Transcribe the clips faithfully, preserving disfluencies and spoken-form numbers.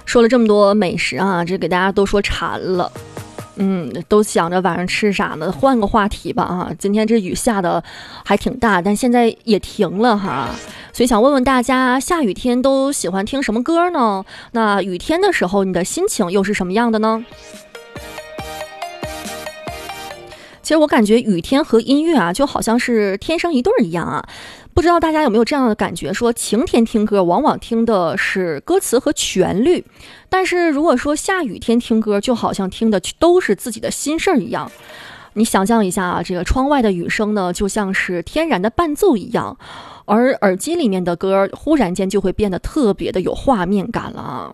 说了这么多美食啊，这给大家都说馋了。嗯，都想着晚上吃啥呢？换个话题吧啊！今天这雨下的还挺大，但现在也停了哈，所以想问问大家，下雨天都喜欢听什么歌呢？那雨天的时候，你的心情又是什么样的呢？其实我感觉雨天和音乐啊，就好像是天生一对儿一样啊。不知道大家有没有这样的感觉，说晴天听歌往往听的是歌词和旋律，但是如果说下雨天听歌，就好像听的都是自己的心事儿一样。你想象一下啊，这个窗外的雨声呢，就像是天然的伴奏一样，而耳机里面的歌忽然间就会变得特别的有画面感了啊。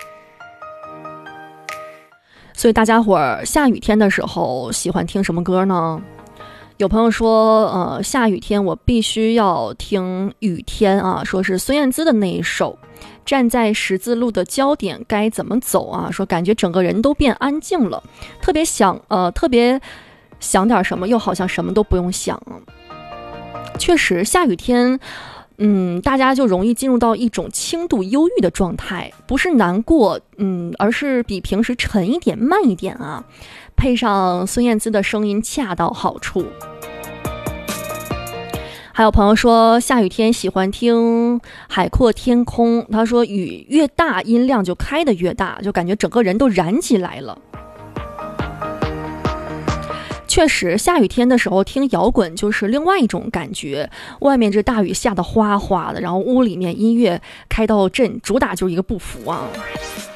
所以大家伙儿下雨天的时候喜欢听什么歌呢？有朋友说，呃，下雨天我必须要听雨天啊，说是孙燕姿的那一首《站在十字路的交点该怎么走》啊，说感觉整个人都变安静了，特别想，呃，特别想点什么，又好像什么都不用想。确实，下雨天。嗯，大家就容易进入到一种轻度忧郁的状态，不是难过，嗯，而是比平时沉一点、慢一点啊。配上孙燕姿的声音，恰到好处。还有朋友说，下雨天喜欢听《海阔天空》，他说雨越大，音量就开得越大，就感觉整个人都燃起来了。确实，下雨天的时候听摇滚就是另外一种感觉。外面这大雨下得哗哗的，然后屋里面音乐开到震，主打就是一个不服啊。